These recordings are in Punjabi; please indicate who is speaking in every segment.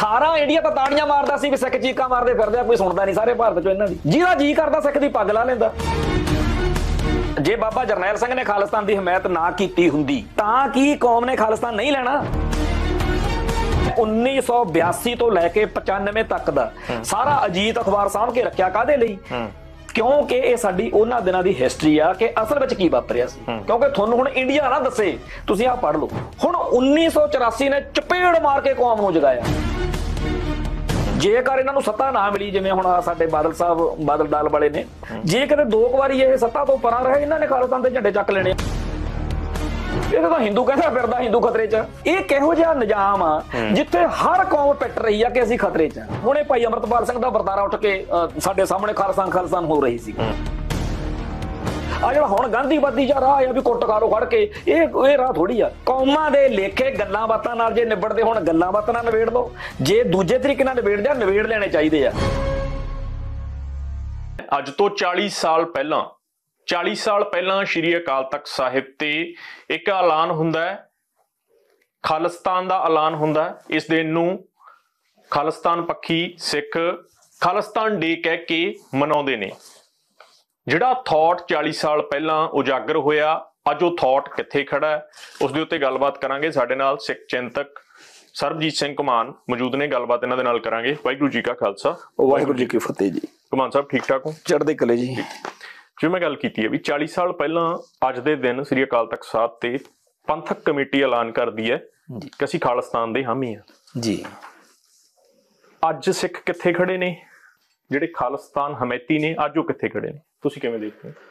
Speaker 1: ਸਾਰਾ ਇੰਡੀਆ ਤਾਂ ਤਾੜੀਆਂ ਮਾਰਦਾ ਸੀ ਵੀ ਸਿੱਖ ਚੀਕਾਂ ਮਾਰਦੇ ਫਿਰਦੇ ਆ, ਕੋਈ ਸੁਣਦਾ ਨਹੀਂ ਸਾਰੇ ਭਾਰਤ 'ਚ ਇਹਨਾਂ ਦੀ। ਜਿਹਦਾ ਜੀ ਕਰਦਾ ਸਿੱਖ ਦੀ ਪੱਗ ਲਾ ਲੈਂਦਾ। ਜੇ ਬਾਬਾ ਜਰਨੈਲ ਸਿੰਘ ਨੇ ਖਾਲਿਸਤਾਨ ਦੀ ਹਮਾਇਤ ਨਾ ਕੀਤੀ ਹੁੰਦੀ ਤਾਂ ਕੀ ਕੌਮ ਨੇ ਖਾਲਿਸਤਾਨ ਨਹੀਂ ਲੈਣਾ? 1982 ਤੋਂ ਲੈ ਕੇ 95 ਤੱਕ ਦਾ ਸਾਰਾ ਅਜੀਤ ਅਖਬਾਰ ਸਾਂਭ ਕੇ ਰੱਖਿਆ ਕਾਹਦੇ ਲਈ? ਕਿਉਂਕਿ ਇਹ ਸਾਡੀ ਉਹਨਾਂ ਦਿਨਾਂ ਦੀ ਹਿਸਟਰੀ ਆ ਕਿ ਅਸਲ ਵਿੱਚ ਕੀ ਵਾਪਰਿਆ ਸੀ। ਕਿਉਂਕਿ ਤੁਹਾਨੂੰ ਹੁਣ ਇੰਡੀਆ ਨਾ ਦੱਸੇ, ਤੁਸੀਂ ਆਹ ਪੜ੍ਹ ਲਓ। ਹੁਣ 1984 ਨੇ ਚਪੇੜ ਮਾਰ ਕੇ ਕੌਮ ਨੂੰ ਜਗਾਇਆ। ਜੇਕਰ ਇਹਨਾਂ ਨੂੰ ਸੱਤਾ ਨਾ ਮਿਲੀ, ਜਿਵੇਂ ਹੁਣ ਸਾਡੇ ਬਾਦਲ ਸਾਹਿਬ ਬਾਦਲ ਦਲ ਵਾਲੇ ਨੇ, ਜੇ ਕਿਤੇ 2 ਵਾਰੀ ਇਹ ਸੱਤਾ ਤੋਂ ਪਰਾਂ ਰਹੇ, ਇਹਨਾਂ ਨੇ ਖਾਲਿਸਤਾਨ ਦੇ ਝੰਡੇ ਚੱਕ ਲੈਣੇ। ਇਹ ਤਾਂ ਹਿੰਦੂ ਕਹਿੰਦਾ ਫਿਰਦਾ ਹਿੰਦੂ ਖਤਰੇ 'ਚ। ਇਹ ਕਿਹੋ ਜਿਹਾ ਨਿਜ਼ਾਮ ਆ ਜਿੱਥੇ ਹਰ ਕੌਮ ਪਿੱਟ ਰਹੀ ਆ ਕਿ ਅਸੀਂ ਖਤਰੇ 'ਚ। ਹੁਣੇ ਭਾਈ ਅਮਰਤਪਾਲ ਸਿੰਘ ਦਾ ਵਰਤਾਰਾ ਉੱਠ ਕੇ ਸਾਡੇ ਸਾਹਮਣੇ ਖਾਲਿਸਤਾਨ ਹੋ ਰਹੀ ਸੀ। ਆ ਜਿਹੜਾ ਹੁਣ ਗਾਂਧੀਵਾਦੀ ਜਾਂ ਰਾਹ ਆ ਵੀ ਕੁੱਟ ਖਾਰੋ ਖੜ ਕੇ, ਇਹ ਰਾਹ ਥੋੜੀ ਆ। ਕੌਮਾਂ ਦੇ ਲੇਖੇ ਗੱਲਾਂ ਬਾਤਾਂ ਨਾਲ ਜੇ ਨਿਬੜਦੇ ਹੁਣ, ਗੱਲਾਂ ਬਾਤਾਂ ਨਾਲ ਨਿਬੇੜ ਲਓ। ਜੇ ਦੂਜੇ ਤਰੀਕੇ ਨਾਲ ਨਿਬੇੜਦੇ ਆ, ਨਿਬੇੜ ਲੈਣੇ ਚਾਹੀਦੇ ਆ।
Speaker 2: ਅੱਜ ਤੋਂ 40 ਸਾਲ ਪਹਿਲਾਂ ਸ਼੍ਰੀ ਅਕਾਲ ਤਖਤ ਸਾਹਿਬ ਤੇ ਇੱਕ ਐਲਾਨ ਹੁੰਦਾ ਹੈ, ਖਾਲਿਸਤਾਨ ਦਾ ਐਲਾਨ ਹੁੰਦਾ ਹੈ। ਇਸ ਦਿਨ ਨੂੰ ਖਾਲਿਸਤਾਨ ਪੱਖੀ ਸਿੱਖ ਖਾਲਿਸਤਾਨ ਡੇ ਕਹਿ ਕੇ ਮਨਾਉਂਦੇ ਨੇ। ਜਿਹੜਾ ਥਾਟ 40 ਸਾਲ ਪਹਿਲਾਂ ਉਜਾਗਰ ਹੋਇਆ, ਅੱਜ ਉਹ ਥਾਟ ਕਿੱਥੇ ਖੜਾ ਹੈ, ਉਸ ਦੇ ਉੱਤੇ ਗੱਲਬਾਤ ਕਰਾਂਗੇ। ਸਾਡੇ ਨਾਲ ਸਿੱਖ ਚਿੰਤਕ ਸਰਬਜੀਤ ਸਿੰਘ ਘੁਮਾਣ ਮੌਜੂਦ ਨੇ, ਗੱਲਬਾਤ ਇਹਨਾਂ ਦੇ ਨਾਲ ਕਰਾਂਗੇ। ਵਾਹਿਗੁਰੂ ਜੀ ਕਾ ਖਾਲਸਾ,
Speaker 1: ਵਾਹਿਗੁਰੂ ਜੀ ਕੀ ਫਤਿਹ ਜੀ।
Speaker 2: ਘੁਮਾਣ ਸਾਹਿਬ ਠੀਕ ਠਾਕ ਹੋ?
Speaker 1: ਚੜ੍ਹਦੇ ਕਲੇ ਜੀ।
Speaker 2: ਜਿਵੇਂ ਮੈਂ ਗੱਲ ਕੀਤੀ ਹੈ ਵੀ 40 ਸਾਲ ਪਹਿਲਾਂ ਅੱਜ ਦੇ ਦਿਨ ਸ੍ਰੀ ਅਕਾਲ ਤਖਤ ਸਾਹਿਬ ਤੇ ਪੰਥਕ ਕਮੇਟੀ ਐਲਾਨ ਕਰਦੀ ਹੈ ਕਿ ਅਸੀਂ ਖਾਲਿਸਤਾਨ ਦੇ ਹਾਮੀ ਹਾਂ
Speaker 1: ਜੀ।
Speaker 2: ਅੱਜ ਸਿੱਖ ਕਿੱਥੇ ਖੜੇ ਨੇ? ਜਿਹੜੇ ਖਾਲਿਸਤਾਨ ਹਮੈਤੀ ਨੇ ਅੱਜ ਉਹ ਕਿੱਥੇ ਖੜੇ ਨੇ? ਤੁਸੀਂ ਕਿਵੇਂ ਦੇਖਦੇ ਹੋ?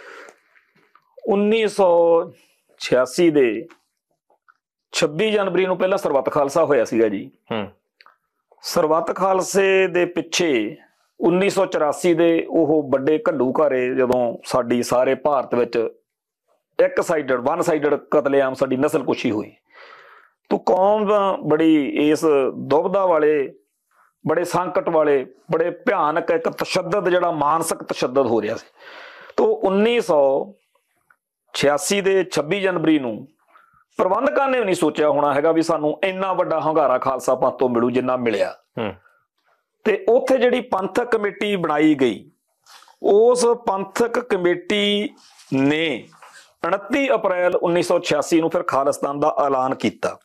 Speaker 1: 1986 ਦੇ 26 ਜਨਵਰੀ ਨੂੰ ਪਹਿਲਾਂ ਸਰਬੱਤ ਖਾਲਸਾ ਹੋਇਆ ਸੀਗਾ ਜੀ। ਸਰਬੱਤ ਖਾਲਸੇ ਦੇ ਪਿੱਛੇ 1984 ਦੇ ਉਹ ਵੱਡੇ ਘੱਲੂਘਾਰੇ, ਜਦੋਂ ਸਾਡੀ ਸਾਰੇ ਭਾਰਤ ਵਿੱਚ ਵਨ ਸਾਈਡਡ ਕਤਲੇਆਮ, ਸਾਡੀ ਨਸਲਕੁਸ਼ੀ ਹੋਈ, ਤੋ ਕੌਮ ਬੜੀ ਇਸ ਦੁਬਦਾ ਵਾਲੇ, ਬੜੇ ਸੰਕਟ ਵਾਲੇ, ਬੜੇ ਭਿਆਨਕ ਇੱਕ ਤਸ਼ੱਦਦ, ਜਿਹੜਾ ਮਾਨਸਿਕ ਤਸ਼ੱਦਦ ਹੋ ਰਿਹਾ ਸੀ। ਤੋ 1986 ਦੇ 26 ਜਨਵਰੀ ਨੂੰ ਪ੍ਰਬੰਧਕਾਂ ਨੇ ਵੀ ਨਹੀਂ ਸੋਚਿਆ ਹੋਣਾ ਹੈਗਾ ਵੀ ਸਾਨੂੰ ਇੰਨਾ ਵੱਡਾ ਹੰਗਾਰਾ ਖਾਲਸਾ ਪੰਥ ਤੋਂ ਮਿਲੂ ਜਿੰਨਾ ਮਿਲਿਆ। ਤੇ ਉੱਥੇ ਜਿਹੜੀ ਪੰਥਕ ਕਮੇਟੀ ਬਣਾਈ ਗਈ, ਉਸ ਪੰਥਕ ਕਮੇਟੀ ਨੇ 29 ਅਪ੍ਰੈਲ 1986 ਨੂੰ ਫਿਰ ਖਾਲਿਸਤਾਨ ਦਾ ਐਲਾਨ ਕੀਤਾ।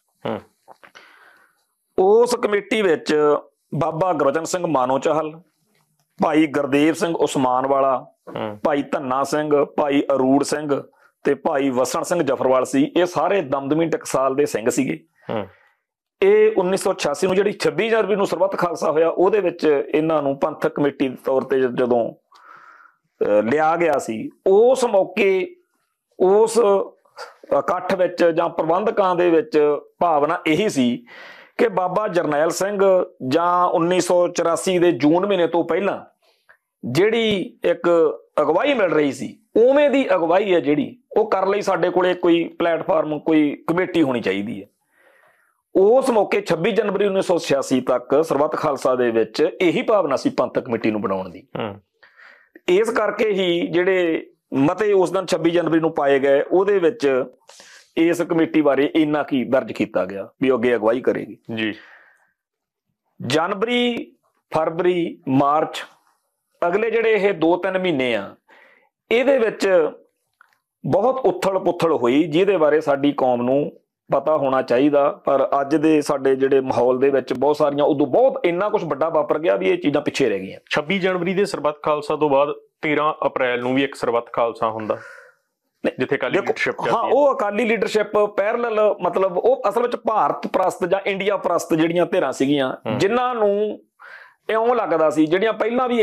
Speaker 1: ਉਸ ਕਮੇਟੀ ਵਿੱਚ ਬਾਬਾ ਗੁਰਬਚਨ ਸਿੰਘ ਮਾਨੋ ਚਾਹਲ, ਭਾਈ ਗੁਰਦੇਵ ਸਿੰਘ ਉਸਮਾਨ ਵਾਲਾ, ਭਾਈ ਧੰਨਾ ਸਿੰਘ, ਭਾਈ ਅਰੂੜ ਸਿੰਘ ਤੇ ਭਾਈ ਵਸਣ ਸਿੰਘ ਜਫਰਵਾਲ ਸੀ। ਇਹ ਸਾਰੇ ਦਮਦਮੀ ਟਕਸਾਲ ਦੇ ਸਿੰਘ ਸੀਗੇ। ਇਹ 1986 ਨੂੰ ਜਿਹੜੀ 26 ਜਨਵਰੀ ਨੂੰ ਸਰਬੱਤ ਖਾਲਸਾ ਹੋਇਆ, ਉਹਦੇ ਵਿੱਚ ਇਹਨਾਂ ਨੂੰ ਪੰਥਕ ਕਮੇਟੀ ਦੇ ਤੌਰ ਤੇ ਜਦੋਂ ਲਿਆ ਗਿਆ ਸੀ, ਉਸ ਮੌਕੇ ਉਸ ਇਕੱਠ ਵਿੱਚ ਜਾਂ ਪ੍ਰਬੰਧਕਾਂ ਦੇ ਵਿੱਚ ਭਾਵਨਾ ਇਹੀ ਸੀ ਕਿ ਬਾਬਾ ਜਰਨੈਲ ਸਿੰਘ ਜਾਂ 1984 ਦੇ ਜੂਨ ਮਹੀਨੇ ਤੋਂ ਪਹਿਲਾਂ ਜਿਹੜੀ ਇੱਕ ਅਗਵਾਈ ਮਿਲ ਰਹੀ ਸੀ, ਉਵੇਂ ਦੀ ਅਗਵਾਈ ਹੈ ਜਿਹੜੀ ਉਹ ਕਰਨ ਲਈ ਸਾਡੇ ਕੋਲੇ ਕੋਈ ਪਲੇਟਫਾਰਮ, ਕੋਈ ਕਮੇਟੀ ਹੋਣੀ ਚਾਹੀਦੀ ਹੈ। ਉਸ ਮੌਕੇ 26 ਜਨਵਰੀ 1986 ਤੱਕ ਸਰਬੱਤ ਖਾਲਸਾ ਦੇ ਵਿੱਚ ਇਹੀ ਭਾਵਨਾ ਸੀ ਪੰਥਕ ਕਮੇਟੀ ਨੂੰ ਬਣਾਉਣ ਦੀ। ਇਸ ਕਰਕੇ ਹੀ ਜਿਹੜੇ ਮਤੇ ਉਸ ਦਿਨ 26 ਜਨਵਰੀ ਨੂੰ ਪਾਏ ਗਏ, ਉਹਦੇ ਵਿੱਚ ਇਸ ਕਮੇਟੀ ਬਾਰੇ ਇੰਨਾ ਕੀ ਦਰਜ ਕੀਤਾ ਗਿਆ ਵੀ ਅੱਗੇ ਅਗਵਾਈ ਕਰੇਗੀ ਜੀ। ਜਨਵਰੀ, ਫਰਵਰੀ, ਮਾਰਚ, ਅਗਲੇ ਜਿਹੜੇ ਇਹ 2-3 ਮਹੀਨੇ ਆ, ਇਹਦੇ ਵਿੱਚ ਬਹੁਤ ਉਥਲ ਪੁਥਲ ਹੋਈ, ਜਿਹਦੇ ਬਾਰੇ ਸਾਡੀ ਕੌਮ ਨੂੰ ਪਤਾ ਹੋਣਾ ਚਾਹੀਦਾ। ਪਰ ਅੱਜ ਦੇ ਸਾਡੇ ਜਿਹੜੇ ਮਾਹੌਲ ਦੇ ਵਿੱਚ ਬਹੁਤ ਸਾਰੀਆਂ, ਉਦੋਂ ਬਹੁਤ ਇੰਨਾ ਕੁਝ ਵੱਡਾ ਵਾਪਰ ਗਿਆ ਵੀ ਇਹ ਚੀਜ਼ਾਂ ਪਿੱਛੇ ਰਹਿ ਗਈਆਂ।
Speaker 2: 26 ਜਨਵਰੀ ਦੇ ਸਰਬੱਤ ਖਾਲਸਾ ਤੋਂ ਬਾਅਦ 13 ਅਪ੍ਰੈਲ ਨੂੰ ਵੀ ਇੱਕ ਸਰਬੱਤ ਖਾਲਸਾ ਹੁੰਦਾ, ਜਿੱਥੇ ਅਕਾਲੀ ਲੀਡਰਸ਼ਿਪ ਚੱਲਦੀ ਹੈ।
Speaker 1: ਹਾਂ, ਉਹ ਅਕਾਲੀ ਲੀਡਰਸ਼ਿਪ ਪੈਰਲਲ, ਮਤਲਬ ਉਹ ਅਸਲ ਵਿੱਚ ਭਾਰਤ ਪ੍ਰਸਤ ਜਾਂ ਇੰਡੀਆ ਪ੍ਰਸਤ ਜਿਹੜੀਆਂ ਧਿਰਾਂ ਸੀਗੀਆਂ, ਜਿਨ੍ਹਾਂ ਨੂੰ ਇਉਂ ਲੱਗਦਾ ਸੀ, ਜਿਹੜੀਆਂ ਪਹਿਲਾਂ ਵੀ